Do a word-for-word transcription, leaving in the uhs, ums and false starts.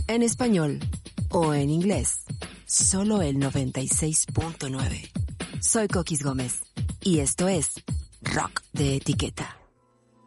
en español o en inglés. Solo el noventa y seis punto nueve. Soy Coquis Gómez y esto es Rock de Etiqueta.